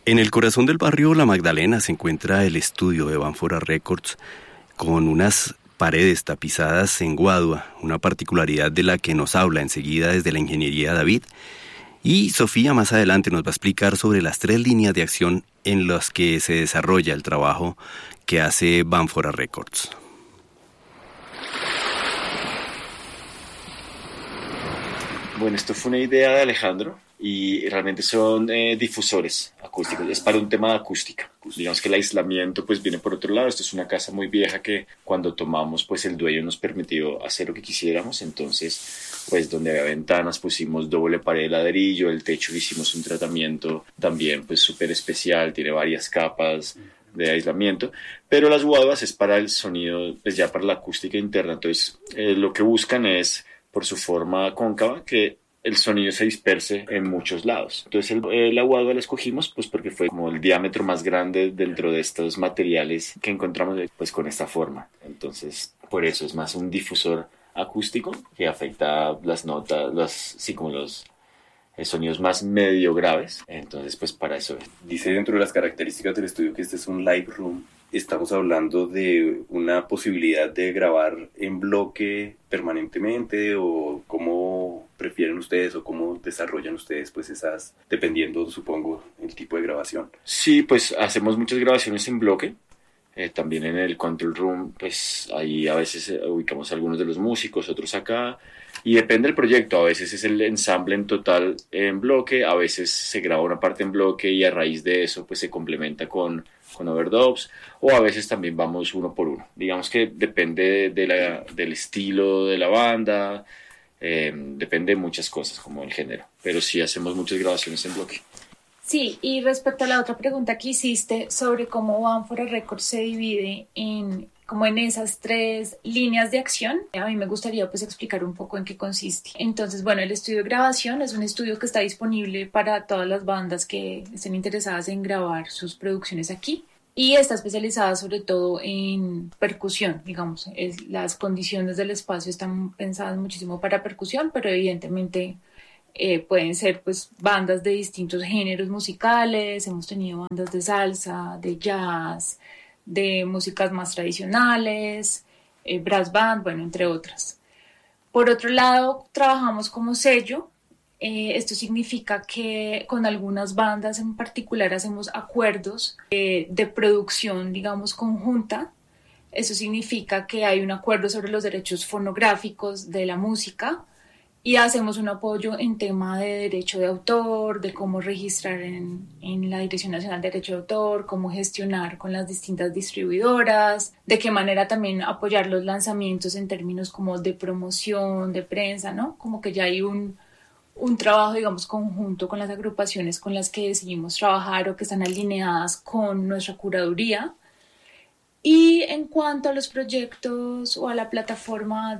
En el corazón del barrio La Magdalena se encuentra el estudio de Banfora Records con unas paredes tapizadas en guadua, una particularidad de la que nos habla enseguida desde la ingeniería David. Y Sofía más adelante nos va a explicar sobre las 3 líneas de acción en las que se desarrolla el trabajo que hace Banfora Records. Bueno, esto fue una idea de Alejandro y realmente son difusores acústicos, es para un tema de acústica. Digamos que el aislamiento pues viene por otro lado. Esto es una casa muy vieja que cuando tomamos pues el dueño nos permitió hacer lo que quisiéramos. Entonces pues donde había ventanas pusimos doble pared de ladrillo, el techo le hicimos un tratamiento también pues súper especial, tiene varias capas de aislamiento, pero las guaduas es para el sonido, pues ya para la acústica interna. Entonces lo que buscan es, por su forma cóncava, que el sonido se disperse en muchos lados. Entonces la guadua la escogimos pues porque fue como el diámetro más grande dentro de estos materiales que encontramos pues con esta forma. Entonces por eso es más un difusor acústico que afecta las notas, como los sonidos más medio graves. Entonces pues para eso es. Dice dentro de las características del estudio que este es un live room. Estamos hablando de una posibilidad de grabar en bloque permanentemente, o cómo prefieren ustedes o cómo desarrollan ustedes pues esas, dependiendo supongo el tipo de grabación. Sí, pues hacemos muchas grabaciones en bloque. También en el control room pues ahí a veces ubicamos a algunos de los músicos, otros acá, y depende del proyecto. A veces es el ensamble en total en bloque, a veces se graba una parte en bloque y a raíz de eso pues se complementa con overdubs, o a veces también vamos uno por uno. Digamos que depende del estilo de la banda, depende de muchas cosas como el género, pero sí hacemos muchas grabaciones en bloque. Sí, y respecto a la otra pregunta que hiciste sobre cómo Banfora Records se divide en esas 3 líneas de acción, a mí me gustaría pues explicar un poco en qué consiste. Entonces, bueno, el estudio de grabación es un estudio que está disponible para todas las bandas que estén interesadas en grabar sus producciones aquí, y está especializada sobre todo en percusión. Digamos, las condiciones del espacio están pensadas muchísimo para percusión, pero evidentemente pueden ser pues bandas de distintos géneros musicales. Hemos tenido bandas de salsa, de jazz, de músicas más tradicionales, brass band, bueno, entre otras. Por otro lado, trabajamos como sello. Esto significa que con algunas bandas en particular hacemos acuerdos de producción, digamos, conjunta. Eso significa que hay un acuerdo sobre los derechos fonográficos de la música, y hacemos un apoyo en tema de derecho de autor, de cómo registrar en la Dirección Nacional de Derecho de Autor, cómo gestionar con las distintas distribuidoras, de qué manera también apoyar los lanzamientos en términos como de promoción, de prensa, ¿no? Como que ya hay un trabajo, digamos, conjunto con las agrupaciones con las que decidimos trabajar o que están alineadas con nuestra curaduría. Y en cuanto a los proyectos o a la plataforma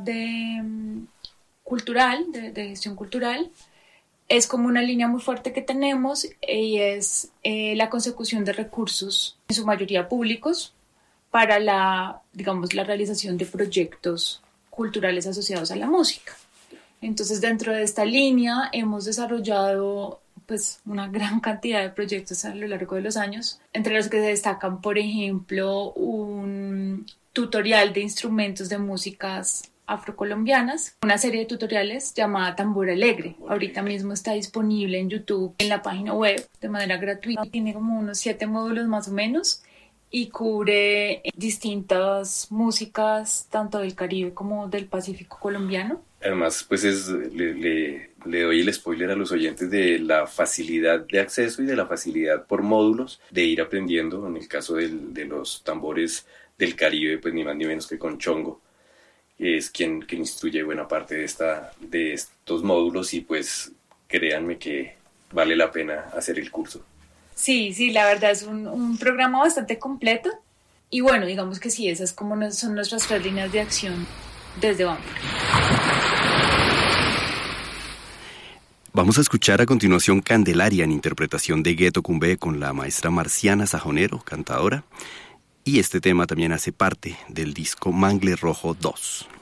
cultural, de gestión cultural, es como una línea muy fuerte que tenemos, y es la consecución de recursos, en su mayoría públicos, para la realización de proyectos culturales asociados a la música. Entonces, dentro de esta línea hemos desarrollado pues una gran cantidad de proyectos a lo largo de los años, entre los que se destacan, por ejemplo, un tutorial de instrumentos de músicas afrocolombianas, una serie de tutoriales llamada Tambor Alegre. Ahorita mismo está disponible en YouTube, en la página web, de manera gratuita. Tiene como unos 7 módulos más o menos y cubre distintas músicas, tanto del Caribe como del Pacífico colombiano. Además, pues le doy el spoiler a los oyentes de la facilidad de acceso y de la facilidad por módulos de ir aprendiendo. En el caso de los tambores del Caribe, pues ni más ni menos que con Chongo, que es quien instruye buena parte de estos módulos, y pues créanme que vale la pena hacer el curso. Sí, la verdad es un programa bastante completo, y bueno, digamos que sí, esas son nuestras 3 líneas de acción desde Banfora. Vamos a escuchar a continuación Candelaria en interpretación de Gueto Cumbé con la maestra Marciana Sajonero, cantadora, y este tema también hace parte del disco Mangle Rojo 2.